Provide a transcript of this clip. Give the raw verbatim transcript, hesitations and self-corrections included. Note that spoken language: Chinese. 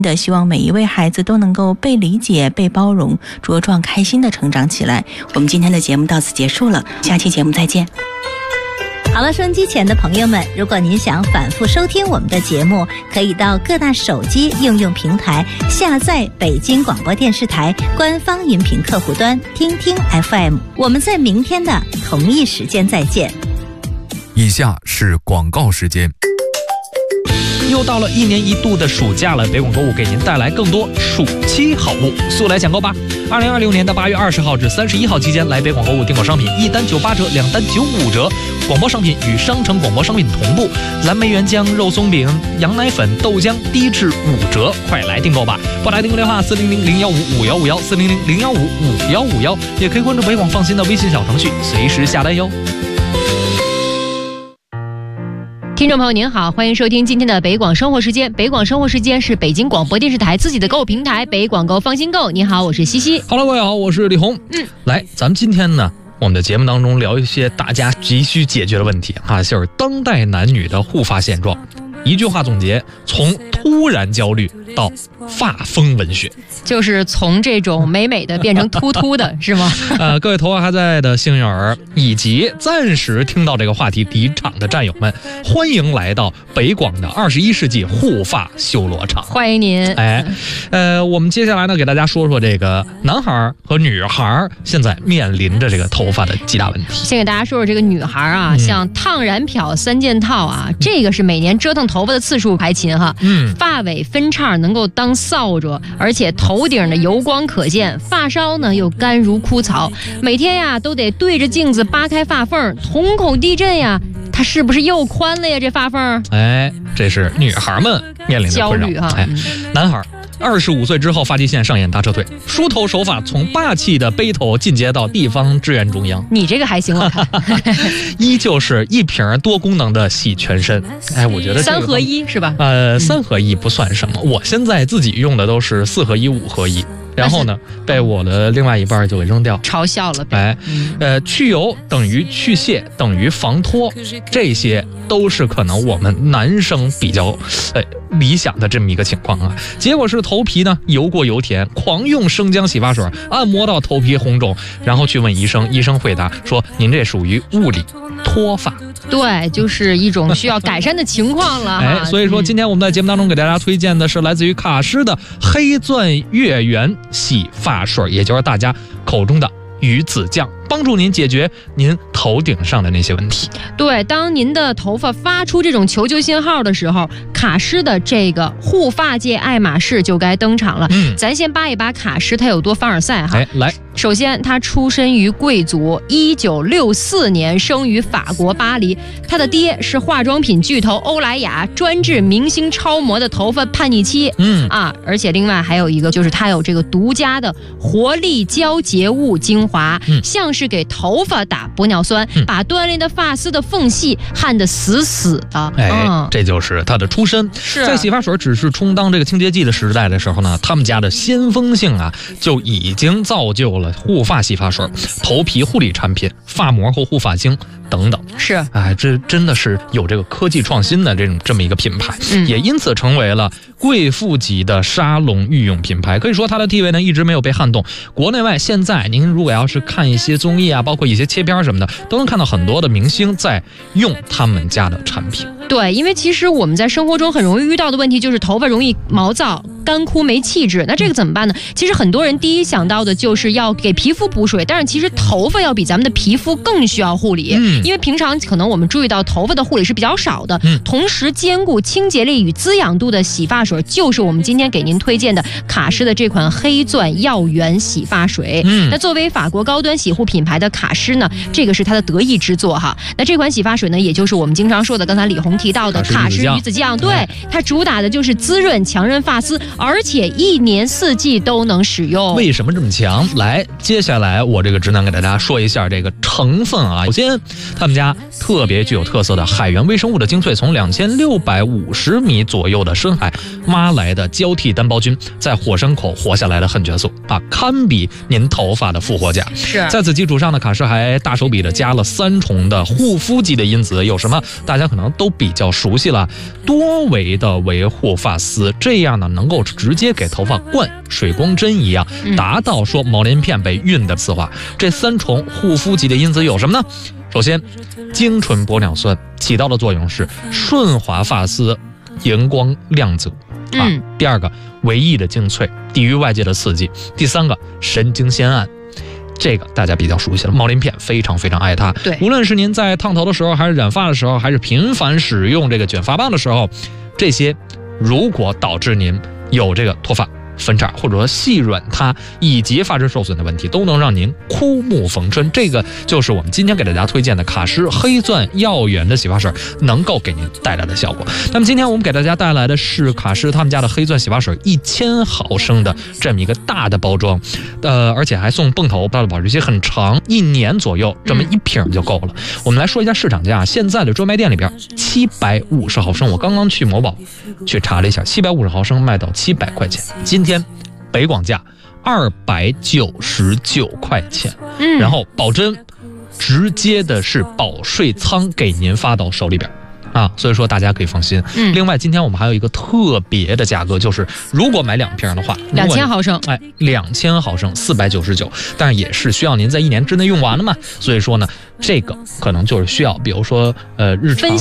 的希望每一位孩子都能够被理解、被包容，茁壮开心的成长起来。我们今天的节目到此结束了，下期节目再见。 好了，收音机前的朋友们，如果您想反复收听我们的节目，可以到各大手机应用平台下载北京广播电视台官方音频客户端听听 F M。 我们在明天的同一时间再见。 以下是广告时间。 又到了一年一度的暑假了，北广购物给您带来更多暑期好物，速来抢购吧！二零二六年的八月二十号至三十一号期间，来北广购物订购商品，一单九八折，两单九五折。广播商品与商城广播商品同步，蓝莓原浆、肉松饼、羊奶粉、豆浆低至五折，快来订购吧！拨打订购电话四零零零幺五五幺五幺四零零零幺五五幺五幺，也可以关注北广放心的微信小程序，随时下单哟。 听众朋友您好，欢迎收听今天的北广生活时间。北广生活时间是北京广播电视台自己的购物平台，北广购放心购。你好，我是西西。 Hello， 各位好，我是李红。嗯，来，咱们今天呢，我们的节目当中聊一些大家急需解决的问题啊，就是当代男女的护发现状。一句话总结，从突然焦虑到发疯文学， 就是从这种美美的变成突突的是吗？ 呃，各位头发还在的幸运儿，以及暂时听到这个话题第一场的战友们，欢迎来到北广的二十一世纪护发修罗场， 欢迎您。 哎，呃，我们接下来呢，给大家说说这个男孩和女孩现在面临着这个头发的几大问题。 先给大家说说这个女孩啊，嗯、像烫染漂三件套啊，嗯、这个是每年折腾头发的次数排勤哈。嗯，发尾分叉能够当扫帚，而且头顶的油光可见，发梢呢又干如枯草，每天呀都得对着镜子扒开发缝，瞳孔地震呀，它是不是又宽了呀？这发缝？ 哎，这是女孩们面临的困扰。焦虑哈。哎，男孩。二十五岁之后，发际线上演大撤退，梳头手法从霸气的背头进阶到地方支援中央。 你这个还行，我看依旧是一瓶多功能的洗全身。哎，我觉得、这个、 三合一是吧？ 呃，三合一不算什么，我现在自己用的都是四合一、五合一。然后呢，被我的另外一半就给扔掉， 嘲笑了呗。 哎，呃，去油等于去屑等于防脱，这些都是可能我们男生比较呃理想的这么一个情况啊。结果是头皮呢油过油田，狂用生姜洗发水按摩到头皮红肿，然后去问医生，医生回答说您这属于物理脱发。 对，就是一种需要改善的情况了。 哎，所以说今天我们在节目当中给大家推荐的是来自于卡诗的黑钻月圆洗发水，也就是大家口中的鱼子酱，帮助您解决您头顶上的那些问题。 对，当您的头发发出这种求救信号的时候，卡诗的这个护发界爱马仕就该登场了。嗯，咱先扒一扒卡诗它有多凡尔赛哈。 哎，来， 首先他出身于贵族，一九六四年生于法国巴黎，他的爹是化妆品巨头欧莱雅专治明星超模的头发叛逆期。嗯啊，而且另外还有一个就是他有这个独家的活力胶结物精华，嗯、像是给头发打玻尿酸，嗯、把锻炼的发丝的缝隙焊得死死的。 哎，嗯、这就是他的出身。 是在洗发水只是充当这个清洁剂的时代的时候呢，他们家的先锋性啊，就已经造就了护发洗发水、头皮护理产品、发膜和护发精等等。 是， 哎，这真的是有这个科技创新的这种这么一个品牌，嗯、也因此成为了贵妇级的沙龙御用品牌。可以说它的地位呢一直没有被撼动。国内外现在您如果要是看一些综艺啊，包括一些切片什么的，都能看到很多的明星在用他们家的产品。 对，因为其实我们在生活中很容易遇到的问题就是头发容易毛躁、干枯、没气质。那这个怎么办呢？其实很多人第一想到的就是要给皮肤补水，但是其实头发要比咱们的皮肤更需要护理。嗯，因为平常可能我们注意到头发的护理是比较少的，嗯、同时兼顾清洁力与滋养度的洗发水，就是我们今天给您推荐的卡诗的这款黑钻耀源洗发水。嗯，那作为法国高端洗护品牌的卡诗呢，这个是它的得意之作哈。那这款洗发水呢，也就是我们经常说的刚才李红提到的卡诗鱼子酱，对，它主打的就是滋润强韧发丝，而且一年四季都能使用。 为什么这么强？来，接下来我这个直男给大家说一下这个成分啊。首先，他们家特别具有特色的海源微生物的精粹，从两千六百五十米左右的深海挖来的交替单胞菌，在火山口活下来的狠角素啊，堪比您头发的复活甲。 是， 在此基础上呢，卡诗还大手笔的加了三重的护肤级的因子，有什么大家可能都比较熟悉了，多维的维护发丝，这样呢能够直接给头发灌水光针一样，达到说毛鳞片被熨的丝滑。这三重护肤级的因子有什么呢？首先，精纯玻尿酸起到的作用是顺滑发丝，荧光亮泽啊。 嗯、 第二个，维 E 的精粹，抵御外界的刺激。第三个，神经酰胺。这个大家比较熟悉了，毛鳞片非常非常爱它。 对， 无论是您在烫头的时候，还是染发的时候，还是频繁使用这个卷发棒的时候，这些如果导致您有这个脱发、分叉或者说细软塌以及发质受损的问题，都能让您枯木逢春。这个就是我们今天给大家推荐的卡诗黑钻耀眼的洗发水能够给您带来的效果。那么今天我们给大家带来的是卡诗他们家的黑钻洗发水一千毫升的这么一个大的包装，呃，而且还送泵头，它的保质期很长，一年左右，这么一瓶就够了。嗯、我们来说一下市场价，现在的专卖店里边七百五十毫升，我刚刚去某宝去查了一下，七百五十毫升卖到七百块钱。今天北广价二百九十九块钱， 嗯， 然后保真直接的是保税仓给您发到手里边啊，所以说大家可以放心。 嗯， 另外今天我们还有一个特别的价格，就是如果买两瓶的话， 两千毫升， 哎，两千毫升四百九十九，但是也是需要您在一年之内用完了嘛，所以说呢，这个可能就是需要，比如说呃日常。